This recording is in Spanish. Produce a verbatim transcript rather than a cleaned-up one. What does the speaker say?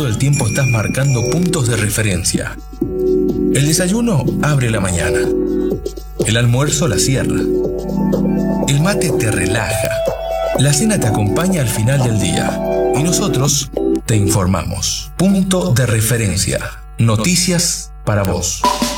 todo el tiempo estás marcando puntos de referencia. El desayuno abre la mañana. El almuerzo la cierra. El mate te relaja. La cena te acompaña al final del día. Y nosotros te informamos. Punto de referencia. Noticias para vos.